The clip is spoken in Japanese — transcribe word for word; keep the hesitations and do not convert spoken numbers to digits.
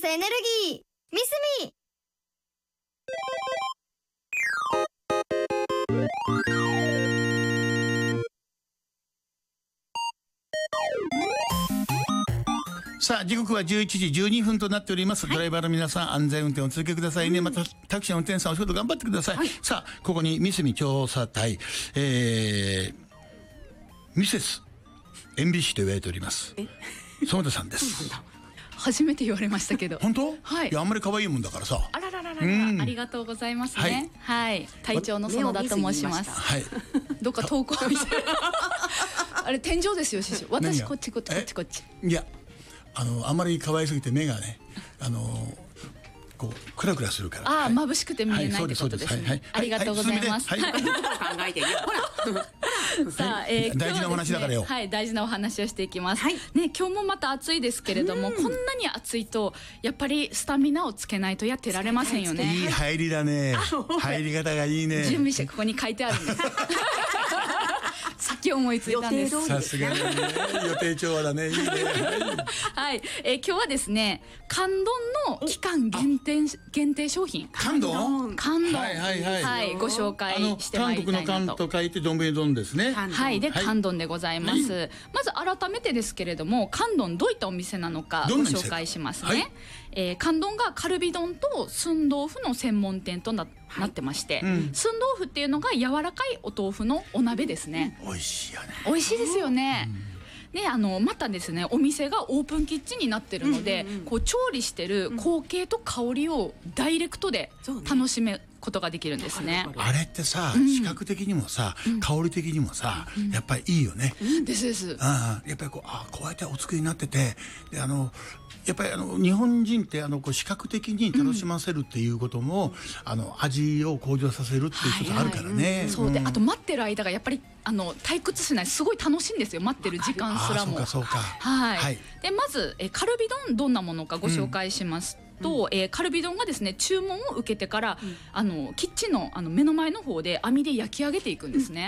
エネルギーミスミ。 さあ時刻はじゅういちじじゅうにふんとなっております、はい、ドライバーの皆さん安全運転をお続けくださいね、うん、またタクシーの運転手さんお仕事頑張ってください、はい、さあここに三隅調査隊、えー、ミセスエンビシと言われております園田さんです。 初めて言われましたけど。 本当？ はい。 いやあんまり可愛いもんだからさ。 あららららら、うん、ありがとうございますね。はい。はい、隊長の園田と申します。 はい。 どっか遠くを見て。あれ天井ですよ師匠。私こっちこっちこっちこっち。 いやあのあんまり可愛すぎて目がねあのこうクラクラするから。 ああ、眩しくて見えないってことですね。ありがとうございます。 はい。考えてるよ。ほら。 さあ、えー、 大事なお話だからよ。 はい、大事なお話をしていきます。はい。ね、今日もまた暑いですけれども、こんなに暑いとやっぱりスタミナをつけないとやってられませんよね。 いい入りだね。入り方がいいね。 準備してここに書いてあるんです。さっき思いついたんです。 さすがにね、予定調和だね。いいね。 はい、えー、今日はですね、寒丼の期間限定限定商品。 寒丼？ 寒丼。 はいはいはい。 はい、ご紹介してまいりたいなと。 韓国の寒と書いて丼丼ですね。 はい、で寒丼でございます。はい、まず改めてですけれども、寒丼どういったお店なのかご紹介しますね。はい、えー、寒丼がカルビ丼と寸豆腐の専門店とななってまして、はい、うん、寸豆腐っていうのが柔らかいお豆腐のお鍋ですね。 美味しいよね。 美味しいですよね。で、あのまたですね、お店がオープンキッチンになってるので、うんうんうん、こう調理してる光景と香りをダイレクトで楽しめることができるんですね。 あれってさ、うん、視覚的にもさ、うん、香り的にもさ、うん、やっぱりいいよね。 うん、ですです。 ああ、やっぱりこう、あこうやってお作りになってて、であのやっぱりあの日本人ってあのこう視覚的に楽しませるっていうことも、うん、あの味を向上させるっていうことあるからね。はいはい、うん、 そうで、あと待ってる間がやっぱりあの退屈しない、すごい楽しいんですよ、待ってる時間すらも。 あ、そうかそうか。 はい。はい、でまずえカルビ丼どんなものかご紹介します。うん、と、えー、カルビ丼がですね、注文を受けてから、うん、あのキッチンのあの目の前の方で網で焼き上げていくんですね。